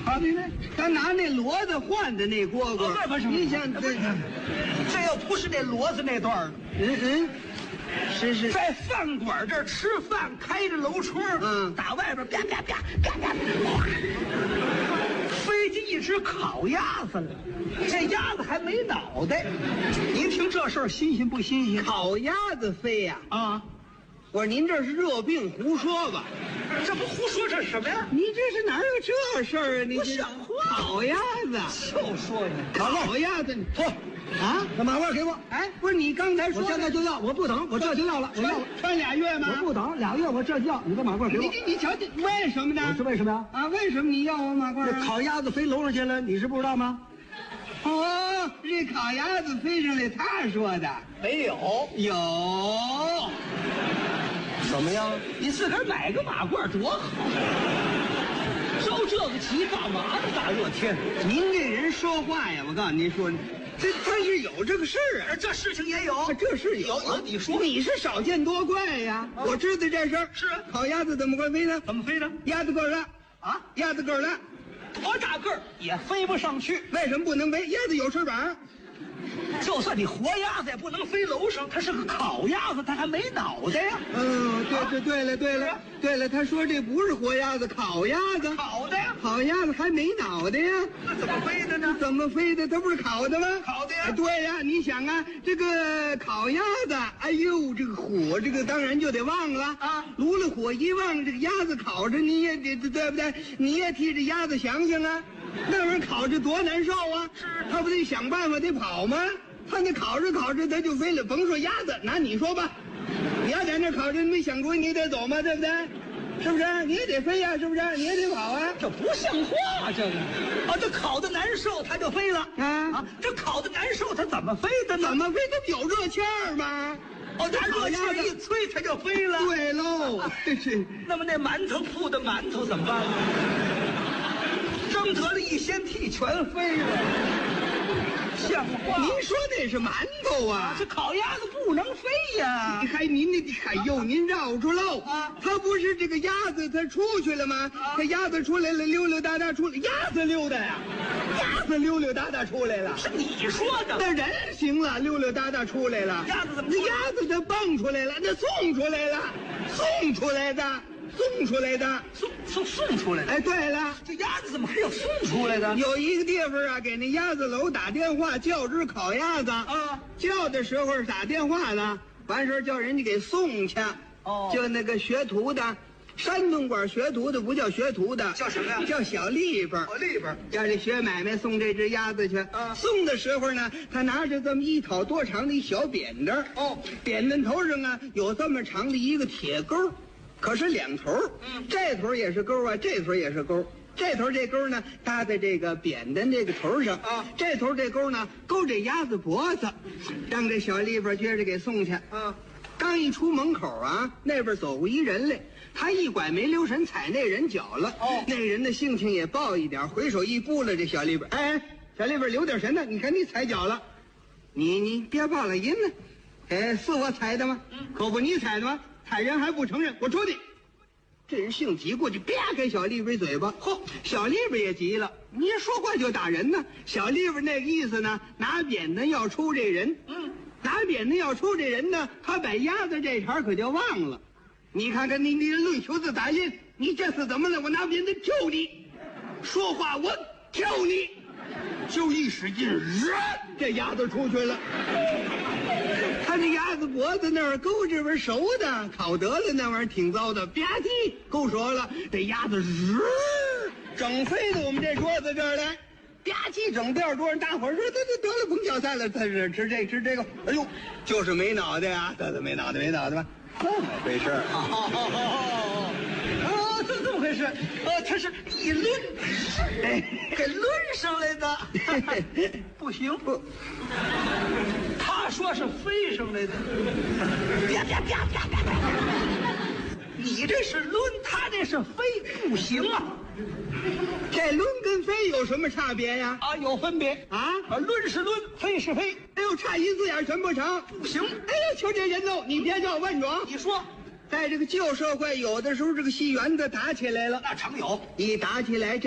啊，对对， 他拿那骡子换的那蝈蝈。 不是， 你想这要不是那骡子那段是在饭馆这儿吃饭，开着楼窗，打外边啪啪啪啪啪，飞进一只烤鸭子来，这鸭子还没脑袋。您听这事儿新鲜不新鲜？ 烤鸭子飞呀！ 啊！ 我说您这是热病胡说吧？ 这不胡说，这是什么呀？ 你这是哪有这事儿啊？你不像话！ 烤鸭子， 就说你烤鸭子， 嚯！ 啊， 把马褂给我！ 哎，不是你刚才说， 我现在就要，我不等，我这就要了，我要穿俩月吗？ 我不等2月，我这就要，你把马褂给我。 你瞧，为什么呢？ 是为什么呀？ 啊，为什么你要我马褂？ 这烤鸭子飞楼上去了，你是不知道吗？ 哦，这烤鸭子飞上来，他说的没有， 有。 怎么样？你自个儿买个马褂多好！着这个急干嘛呢？大热天， 您这人说话呀，我告诉您说，他是有这个事儿啊， 这事情也有， 这是有。 你说你是少见多怪呀，我知道这事儿。 是啊， 烤鸭子怎么会飞呢？ 怎么飞呢？ 鸭子个儿大啊， 鸭子个儿大， 多大个儿也飞不上去。 为什么不能飞？鸭子有翅膀。 就算你活鸭子也不能飞楼上，它是个烤鸭子，它还没脑袋呀。 对了，他说这不是活鸭子，烤鸭子。 烤的呀， 烤鸭子还没脑袋呀， 那怎么飞的呢？ 怎么飞的？它不是烤的吗？ 烤的呀。 对呀，你想啊，这个烤鸭子，哎呦，这个火，这个当然就得忘了啊。炉了火一忘，这个鸭子烤着，你也得对不对？你也替这鸭子想想啊。那玩意儿烤着多难受啊！ 是， 他不得想办法得跑吗？他那烤着烤着他就飞了。甭说鸭子，拿你说吧，你要在那烤着，你没想主意，你得走吗？对不对？是不是？你也得飞呀，是不是？你也得跑啊！ 这不像话，这个啊，这烤的难受，它就飞了啊！这烤的难受，它怎么飞的呢？ 怎么飞？它有热气儿吗？ 哦，拿热气儿一吹，它就飞了。 对喽，是。 那么那馒头铺的馒头怎么办呢？蒸得了一掀屉，全飞了，像话？ 您说那是馒头啊？ 这烤鸭子不能飞呀！ 您绕住喽啊！它不是这个鸭子，它出去了吗？这鸭子出来了，溜溜达达出来，鸭子溜达呀，鸭子溜溜达达出来了。 是你说的？ 那人行了，溜溜达达出来了。 鸭子怎么？ 那鸭子它蹦出来了，那送出来了，送出来的。送出来的， 送出来的。 哎，对了， 这鸭子怎么还有送出来的？ 有一个地方啊，给那鸭子楼打电话叫只烤鸭子啊， 叫的时候打电话呢，完事叫人家给送去。 哦， 就那个学徒的，山东馆学徒的不叫学徒的， 叫什么呀？ 叫小利本。 利本叫这学买卖送这只鸭子去。送的时候呢，他拿着这么一讨多长的一小扁担。 哦， 扁担头上啊有这么长的一个铁钩。可是两头，这头也是钩啊，这头也是钩。这头这钩呢搭在这个扁担这个头上啊，这头这钩呢勾这鸭子脖子，让这小利本撅着给送去。刚一出门口啊，那边走过一人来，他一拐没留神踩那人脚了。那人的性情也暴一点，回手一拨了这小利本。哎，小利本留点神呢，你看你踩脚了，你别报了音了。哎，是我踩的吗？可不你踩的吗？踩人还不承认，我出去！这人性急，过去啪给小利本嘴巴。嚯，小利本也急了，你说话就打人呢。小利本那个意思呢，拿扁担要出这人。拿扁担要出这人呢，他把鸭子这茬可就忘了。你看看你论球子打人，你这次怎么了？我拿扁担挑你，说话我挑你，就一使劲，这鸭子出去了。他这鸭子脖子那儿勾这边熟的，烤得了那玩意儿挺糟的，吧唧勾熟了，这鸭子整飞到我们这桌子这儿来，吧唧整掉桌上，大伙儿说得了，甭叫菜了，他是吃这个，哎呦，就是没脑袋啊，这没脑袋吧？这么回事这么回事？他是一抡，给抡上来的。不行，不，他说是飞上来的。你这是抡，他这是飞，不行啊！ 这抡跟飞有什么差别呀？ 有分别啊！抡是抡，飞是飞。 哎呦，差一字眼成不成？ 不行！ 哎呦，瞧这人喽，你别叫我问着。 你说。 在这个旧社会，有的时候这个戏园子打起来了， 那常有。 一打起来，